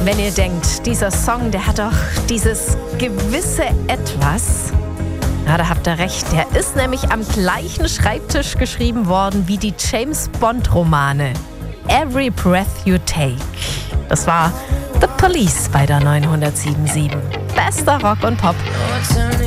Wenn ihr denkt, dieser Song, der hat doch dieses gewisse Etwas. Ja, da habt ihr recht. Der ist nämlich am gleichen Schreibtisch geschrieben worden wie die James-Bond-Romane. Every Breath You Take. Das war The Police bei der 907.7. Bester Rock und Pop.